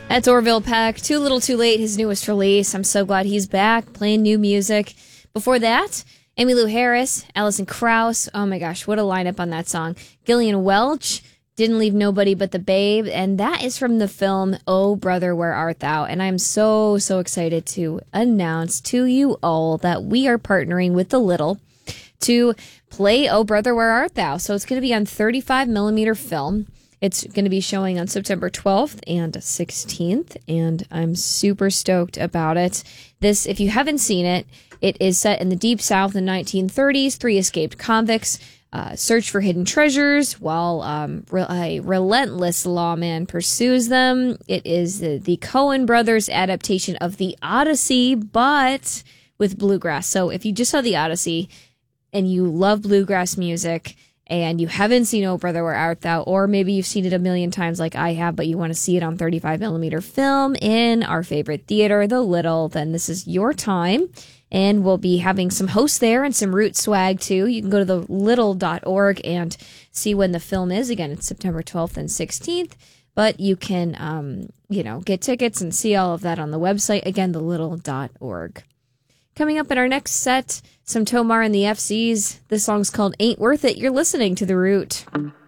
That's Orville Peck. Too Little Too Late, his newest release. I'm so glad he's back playing new music. Before that, Emmylou Harris, Alison Krauss. Oh my gosh, what a lineup on that song. Gillian Welch, Didn't Leave Nobody But the Babe. And that is from the film Oh Brother, Where Art Thou? And I'm so excited to announce to you all that we are partnering with The Little to play Oh Brother, Where Art Thou? So it's going to be on 35 millimeter film. It's going to be showing on September 12th and 16th, and I'm super stoked about it. This, if you haven't seen it, it is set in the Deep South in the 1930s. 3 escaped convicts search for hidden treasures while a relentless lawman pursues them. It is the Coen brothers adaptation of the Odyssey, but with bluegrass. So if you just saw the Odyssey and you love bluegrass music, and you haven't seen Oh Brother, Where Art Thou? Or maybe you've seen it a million times like I have, but you want to see it on 35 millimeter film in our favorite theater, The Little, then this is your time. And we'll be having some hosts there and some Root swag too. You can go to thelittle.org and see when the film is. Again, it's September 12th and 16th. But you can, get tickets and see all of that on the website. Again, thelittle.org. Coming up in our next set, some Tomar and the FCs. This song's called Ain't Worth It. You're listening to The Root.